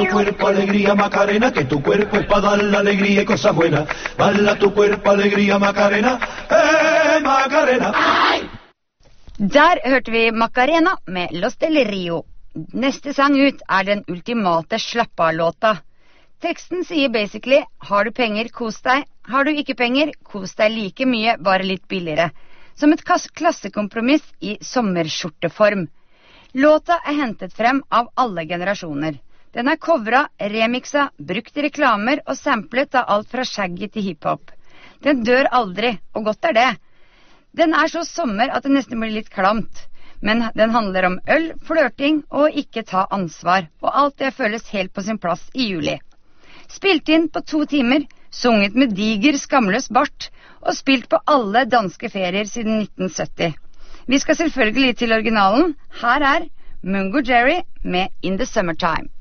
tu cuerpo alegría Macarena, que tu cuerpo es para dar la alegría y cosas buenas. Bala tu cuerpo alegría Macarena, Macarena. Der hørte vi Macarena med Los del Rio. Neste sang ut den ultimate slapp-av-låta. Teksten sier basically, har du penger, kos deg. Har du ikke penger, kos deg like mye, bare litt billigere. Som et klassekompromiss i sommerskjorteform. Låta hentet frem av alle generasjoner. Den covra, remixa, brukt i reklamer og samplet av alt fra shaggy til hiphop. Den dør aldri, og godt det. Den så sommer at det nesten blir litt klamt. Men den handler om øl, flørting og ikke ta ansvar, og alt det føles helt på sin plass i juli. Spilt inn på 2 timer, sunget med diger, skamløs bart, og spilt på alle danske ferier siden 1970. Vi skal selvfølgelig til originalen. Her Mungo Jerry med In the Summertime.